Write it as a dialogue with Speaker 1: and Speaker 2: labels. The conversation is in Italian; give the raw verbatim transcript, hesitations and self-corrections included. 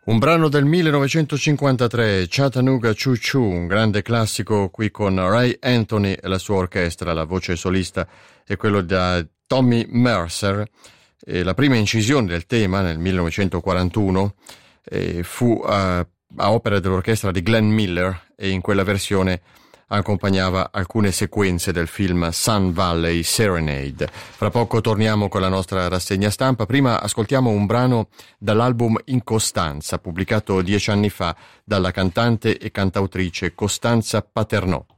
Speaker 1: Un brano del millenovecentocinquantatré, Chattanooga Choo Choo, un grande classico qui con Ray Anthony e la sua orchestra. La voce solista è quello da Tommy Mercer. E la prima incisione del tema nel millenovecentoquarantuno eh, fu a, a opera dell'orchestra di Glenn Miller, e in quella versione accompagnava alcune sequenze del film Sun Valley Serenade. Fra poco torniamo con la nostra rassegna stampa. Prima ascoltiamo un brano dall'album In Costanza, pubblicato dieci anni fa dalla cantante e cantautrice Costanza Paternò.